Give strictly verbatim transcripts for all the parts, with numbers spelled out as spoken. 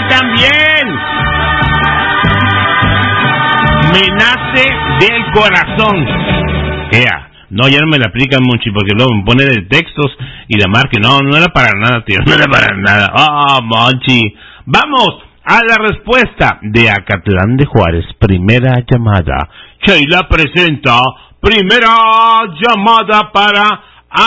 también. Me nace del corazón. Ea. No, ya no me la aplican, Monchi, porque luego me pone de textos y la marca. No, no era para nada, tío, no era para nada. Ah, oh, Monchi. Vamos a la respuesta de Acatlán de Juárez. Primera llamada. Sheila presenta primera llamada para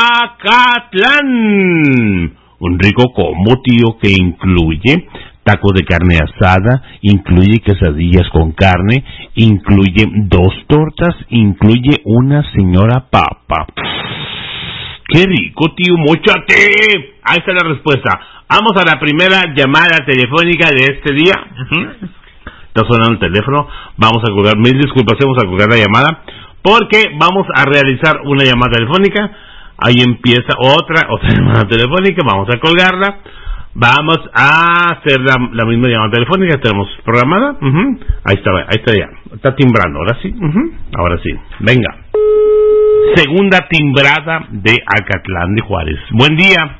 Acatlán. Un rico combo, tío, que incluye tacos de carne asada, incluye quesadillas con carne, incluye dos tortas, incluye una señora papa. ¡Qué rico, tío! ¡Móchate! Ahí está la respuesta. Vamos a la primera llamada telefónica de este día. Está sonando el teléfono. Vamos a colgar, mil disculpas, vamos a colgar la llamada, porque vamos a realizar una llamada telefónica. Ahí empieza otra, otra llamada telefónica. Vamos a colgarla. Vamos a hacer la, la misma llamada telefónica que tenemos programada. Uh-huh. Ahí está, ahí está ya. Está timbrando, ahora sí. Uh-huh. Ahora sí. Venga. Segunda timbrada de Acatlán de Juárez. Buen día.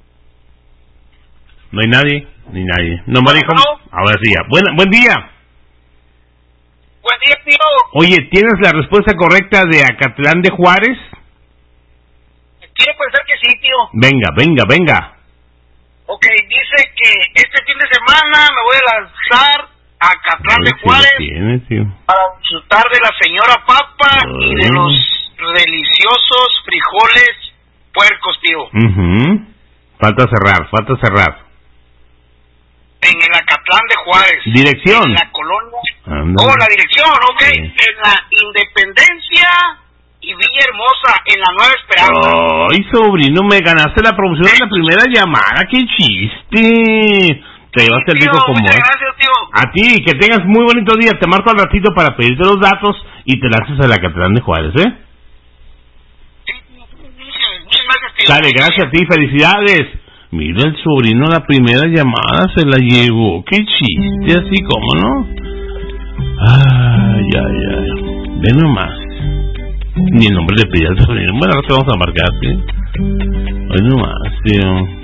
¿No hay nadie? Ni nadie. ¿No me dijo? Ahora sí ya. Buen, buen día. Buen día, tío. Oye, ¿tienes la respuesta correcta de Acatlán de Juárez? Quiero pensar que sí, tío. Venga, venga, venga. Ok, dice que este fin de semana me voy a lanzar a Acatlán de Juárez tiene, tío, para disfrutar de la señora papa uh. y de los deliciosos frijoles puercos, tío. Uh-huh. Falta cerrar, falta cerrar. En el Acatlán de Juárez. ¿Dirección? En la colonia. Anda. Oh, la dirección, ok. Sí. En la Independencia y Villa Hermosa, en la Nueva Esperanza. Ay, sobrino, me ganaste la promoción de la primera llamada. ¡Qué chiste! Te llevaste el rico como muchas gracias, tío. A ti, que tengas muy bonito día. Te marco al ratito para pedirte los datos y te lanzas a la Acatlán de Juárez, ¿eh? Sí, muchas, muchas gracias, tío. Dale, gracias a ti, felicidades. Mira, el sobrino, la primera llamada se la llevó. ¡Qué chiste! Así como, ¿no? Ay, ay, ay. Ve nomás. Ni el nombre le pedí al sobrino. Bueno, ahora te vamos a marcar, ¿sí? Ay, nomás, tío.